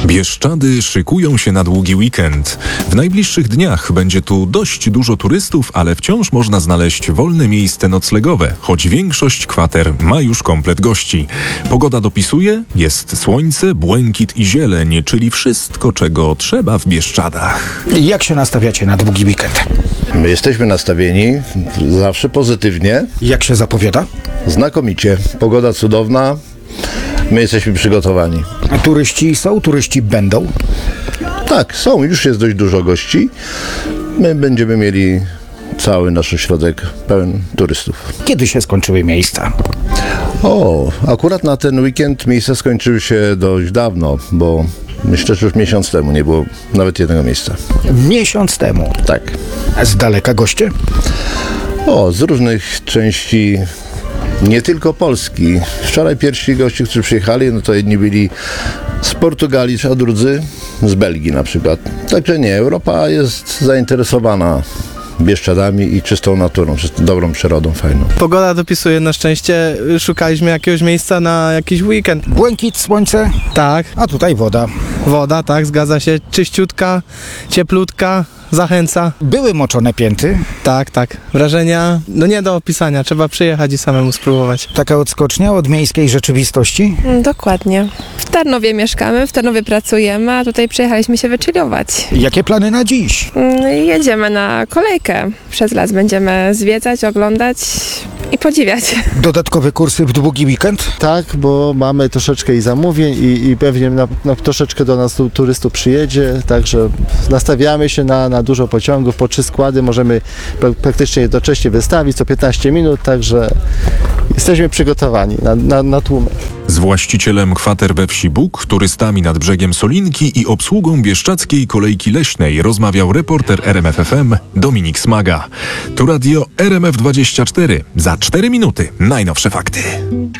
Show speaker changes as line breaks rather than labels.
Bieszczady szykują się na długi weekend. W najbliższych dniach będzie tu dość dużo turystów, ale wciąż można znaleźć wolne miejsce noclegowe, choć większość kwater ma już komplet gości. Pogoda dopisuje, jest słońce, błękit i zieleń, czyli wszystko, czego trzeba w Bieszczadach.
Jak się nastawiacie na długi weekend?
My jesteśmy nastawieni zawsze pozytywnie,
Jak się zapowiada?
znakomicie. Pogoda cudowna, my jesteśmy przygotowani.
A turyści są, turyści będą.
Tak, są, już jest dość dużo gości. My będziemy mieli cały nasz ośrodek pełen turystów.
Kiedy się skończyły miejsca?
Akurat na ten weekend miejsca skończyły się dość dawno, bo myślę, że już miesiąc temu nie było nawet jednego miejsca.
Miesiąc temu.
Tak.
A z daleka goście?
Z różnych części, nie tylko Polski. Wczoraj pierwsi goście, którzy przyjechali, no to jedni byli z Portugalii, a drudzy z Belgii na przykład. Także nie, Europa jest zainteresowana Bieszczadami i czystą naturą, dobrą przyrodą, fajną.
Pogoda dopisuje na szczęście. Szukaliśmy jakiegoś miejsca na jakiś weekend.
Błękit, słońce,
Tak,
a tutaj woda.
woda, tak, zgadza się. Czyściutka, cieplutka, zachęca.
Były moczone pięty.
Tak, tak. Wrażenia, nie do opisania. Trzeba przyjechać i samemu spróbować.
Taka odskocznia od miejskiej rzeczywistości.
Dokładnie. W Tarnowie mieszkamy, w Tarnowie pracujemy, a tutaj przyjechaliśmy się wychillować.
Jakie plany na dziś?
Jedziemy na kolejkę. Przez las będziemy zwiedzać, oglądać i podziwiać.
Dodatkowe kursy w długi weekend?
Tak, bo mamy troszeczkę i zamówień i pewnie troszeczkę do nas turystów przyjedzie, także nastawiamy się na dużo pociągów, po 3 składy możemy praktycznie jednocześnie wystawić co 15 minut, także jesteśmy przygotowani na tłumy.
Z właścicielem kwater we wsi Bóg, turystami nad brzegiem Solinki i obsługą bieszczadzkiej kolejki leśnej rozmawiał reporter RMF FM Dominik Smaga. To radio RMF24. Za 4 minuty najnowsze fakty.